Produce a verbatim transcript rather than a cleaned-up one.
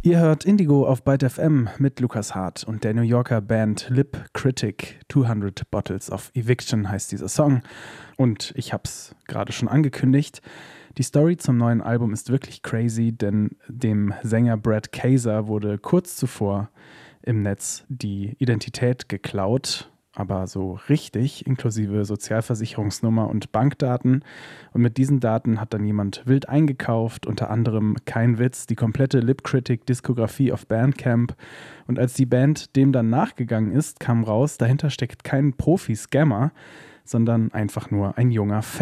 Ihr hört Indigo auf Byte F M mit Lukas Hart und der New Yorker Band Lip Critic. zweihundert Bottles of Eviction heißt dieser Song. Und ich hab's gerade schon angekündigt. Die Story zum neuen Album ist wirklich crazy, denn dem Sänger Brad Kaiser wurde kurz zuvor im Netz die Identität geklaut, aber so richtig, inklusive Sozialversicherungsnummer und Bankdaten. Und mit diesen Daten hat dann jemand wild eingekauft, unter anderem, kein Witz, die komplette Lip Critic-Diskografie auf Bandcamp. Und als die Band dem dann nachgegangen ist, kam raus, dahinter steckt kein Profi-Scammer, sondern einfach nur ein junger Fan.